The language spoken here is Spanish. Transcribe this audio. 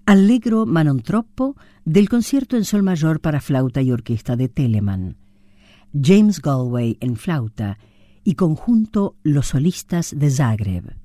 Allegro ma non troppo del concierto en sol mayor para flauta y orquesta de Telemann. James Galway en flauta y conjunto Los Solistas de Zagreb.